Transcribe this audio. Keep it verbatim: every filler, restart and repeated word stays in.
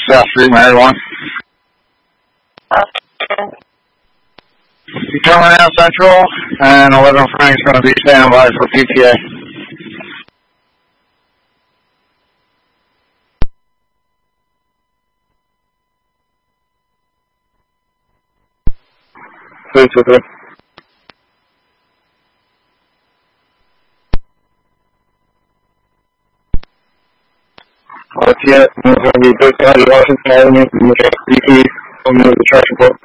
South Street, Maryland. You coming out Central, and eleven Frank's going to be standby for P T A. Please, with it. R T S, it's going to be thirteen hundred Washington Avenue, from the P T, from the trash report.